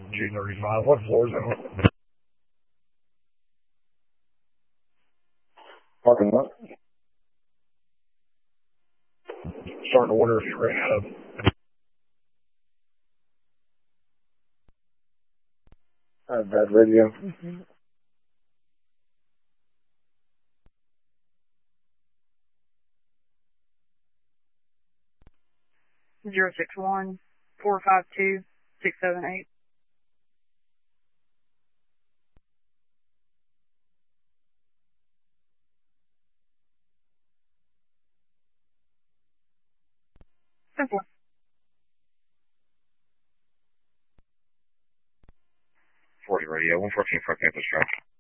G35. What floor is it? Parking lot. Starting to order straight out of. Bad radio. 061-452-678. Simple. 40 radio, 114 for campus drive.